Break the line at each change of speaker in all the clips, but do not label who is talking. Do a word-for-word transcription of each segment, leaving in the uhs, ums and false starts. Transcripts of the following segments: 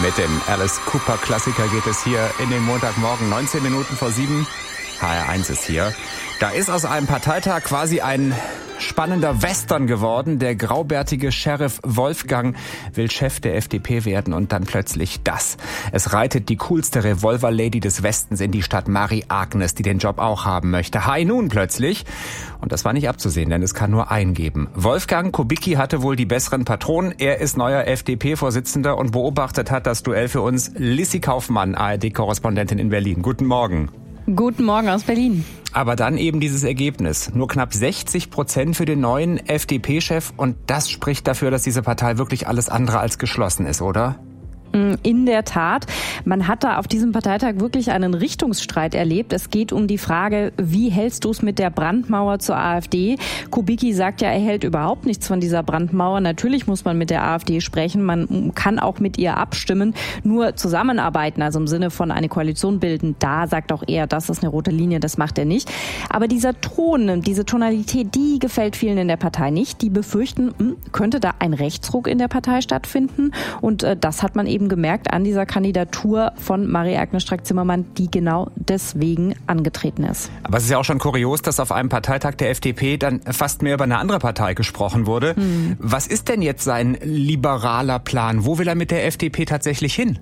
Mit dem Alice Cooper Klassiker geht es hier in den Montagmorgen, neunzehn Minuten vor sieben. H R eins ist hier. Da ist aus einem Parteitag quasi ein spannender Western geworden. Der graubärtige Sheriff Wolfgang will Chef der F D P werden und dann plötzlich das. Es reitet die coolste Revolver-Lady des Westens in die Stadt, Marie Agnes, die den Job auch haben möchte. Hi nun plötzlich. Und das war nicht abzusehen, denn es kann nur einen geben. Wolfgang Kubicki hatte wohl die besseren Patronen. Er ist neuer F D P-Vorsitzender und beobachtet hat das Duell für uns Lissi Kaufmann, A R D-Korrespondentin in Berlin. Guten Morgen.
Guten Morgen aus Berlin.
Aber dann eben dieses Ergebnis. Nur knapp sechzig Prozent für den neuen F D P-Chef. Und das spricht dafür, dass diese Partei wirklich alles andere als geschlossen ist, oder?
In der Tat. Man hat da auf diesem Parteitag wirklich einen Richtungsstreit erlebt. Es geht um die Frage, wie hältst du es mit der Brandmauer zur AfD? Kubicki sagt ja, er hält überhaupt nichts von dieser Brandmauer. Natürlich muss man mit der AfD sprechen. Man kann auch mit ihr abstimmen. Nur zusammenarbeiten, also im Sinne von eine Koalition bilden, da sagt auch er, das ist eine rote Linie, das macht er nicht. Aber dieser Ton, diese Tonalität, die gefällt vielen in der Partei nicht. Die befürchten, könnte da ein Rechtsruck in der Partei stattfinden. Und das hat man eben gemerkt an dieser Kandidatur von Marie-Agnes Strack-Zimmermann, die genau deswegen angetreten ist.
Aber es ist ja auch schon kurios, dass auf einem Parteitag der F D P dann fast mehr über eine andere Partei gesprochen wurde. Hm. Was ist denn jetzt sein liberaler Plan? Wo will er mit der F D P tatsächlich hin?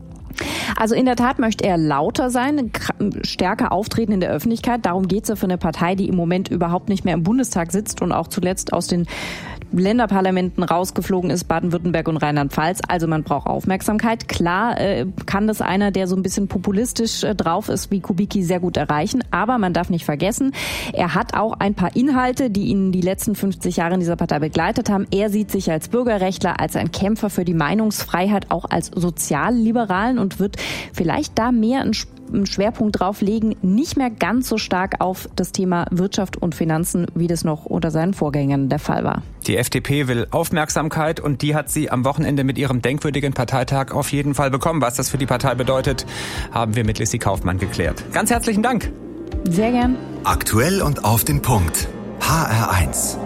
Also in der Tat möchte er lauter sein, stärker auftreten in der Öffentlichkeit. Darum geht es ja für eine Partei, die im Moment überhaupt nicht mehr im Bundestag sitzt und auch zuletzt aus den Länderparlamenten rausgeflogen ist, Baden-Württemberg und Rheinland-Pfalz. Also man braucht Aufmerksamkeit. Klar äh, kann das einer, der so ein bisschen populistisch äh, drauf ist, wie Kubicki, sehr gut erreichen. Aber man darf nicht vergessen, er hat auch ein paar Inhalte, die ihn die letzten fünfzig Jahre in dieser Partei begleitet haben. Er sieht sich als Bürgerrechtler, als ein Kämpfer für die Meinungsfreiheit, auch als Sozialliberalen und wird vielleicht da mehr einen Schwerpunkt drauf legen, nicht mehr ganz so stark auf das Thema Wirtschaft und Finanzen, wie das noch unter seinen Vorgängern der Fall war.
Die F D P will Aufmerksamkeit und die hat sie am Wochenende mit ihrem denkwürdigen Parteitag auf jeden Fall bekommen. Was das für die Partei bedeutet, haben wir mit Lissi Kaufmann geklärt. Ganz herzlichen Dank.
Sehr gern.
Aktuell und auf den Punkt. H R eins.